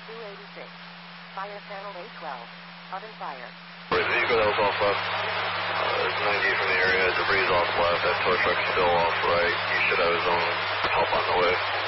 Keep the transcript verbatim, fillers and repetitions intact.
two eighty-six. Fire panel A twelve. Oven fire. Right, the Eagle, that was off left. Uh, there's ninety from the area. Debris off left. That tow truck's still off right. He should have his own help on the way.